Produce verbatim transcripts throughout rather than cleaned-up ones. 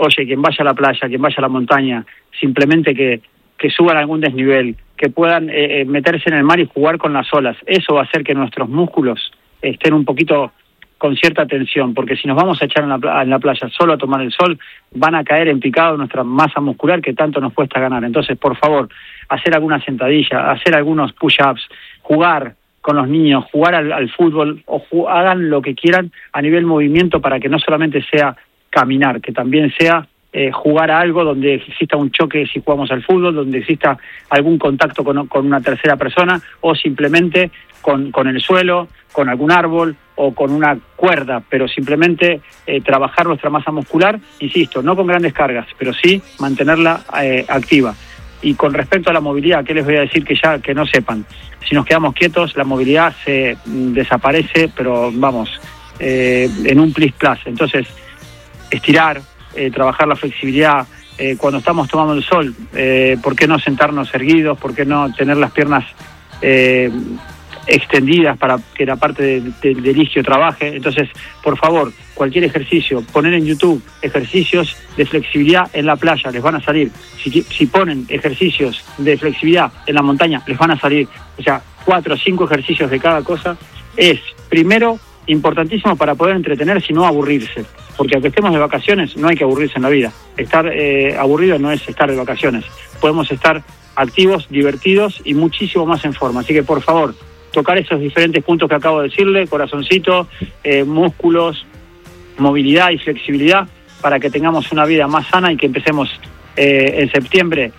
oye, quien vaya a la playa, quien vaya a la montaña, simplemente que, que suban algún desnivel, que puedan eh, meterse en el mar y jugar con las olas. Eso va a hacer que nuestros músculos estén un poquito con cierta tensión, porque si nos vamos a echar en la, en la playa solo a tomar el sol, van a caer en picado nuestra masa muscular que tanto nos cuesta ganar. Entonces, por favor, hacer alguna sentadilla, hacer algunos push-ups, jugar con los niños, jugar al, al fútbol, o ju- hagan lo que quieran a nivel movimiento para que no solamente sea caminar, que también sea eh, jugar a algo donde exista un choque si jugamos al fútbol, donde exista algún contacto con, con una tercera persona, o simplemente con, con el suelo, con algún árbol o con una cuerda, pero simplemente eh, trabajar nuestra masa muscular, insisto, no con grandes cargas, pero sí mantenerla eh, activa. Y con respecto a la movilidad, ¿qué les voy a decir que ya que no sepan? Si nos quedamos quietos, la movilidad se mm, desaparece, pero vamos, eh, en un plis plas. Entonces, estirar, eh, trabajar la flexibilidad, eh, cuando estamos tomando el sol, eh, ¿por qué no sentarnos erguidos? ¿Por qué no tener las piernas eh, extendidas para que la parte de, de, del isquio trabaje? Entonces, por favor, cualquier ejercicio, poner en YouTube ejercicios de flexibilidad en la playa, les van a salir. Si, si ponen ejercicios de flexibilidad en la montaña, les van a salir. O sea, cuatro o cinco ejercicios de cada cosa es, primero, importantísimo para poder entretenerse y no aburrirse. Porque aunque estemos de vacaciones, no hay que aburrirse en la vida. Estar eh, aburrido no es estar de vacaciones. Podemos estar activos, divertidos y muchísimo más en forma. Así que, por favor, tocar esos diferentes puntos que acabo de decirle, corazoncito, eh, músculos, movilidad y flexibilidad, para que tengamos una vida más sana y que empecemos eh, en septiembre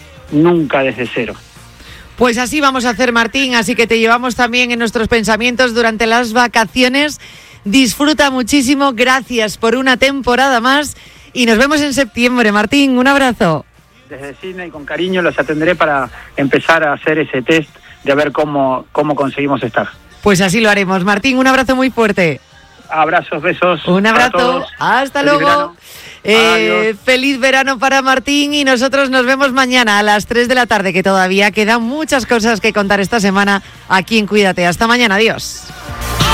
nunca desde cero. Pues así vamos a hacer, Martín, así que te llevamos también en nuestros pensamientos durante las vacaciones. Disfruta muchísimo, gracias por una temporada más y nos vemos en septiembre, Martín, un abrazo. Desde Sydney, con cariño, los atenderé para empezar a hacer ese test de ver cómo, cómo conseguimos estar. Pues así lo haremos. Martín, un abrazo muy fuerte. Abrazos, besos. Un abrazo. Hasta Feliz luego. Verano. Eh, feliz verano para Martín y nosotros nos vemos mañana a las tres de la tarde, que todavía quedan muchas cosas que contar esta semana aquí en Cuídate. Hasta mañana. Adiós.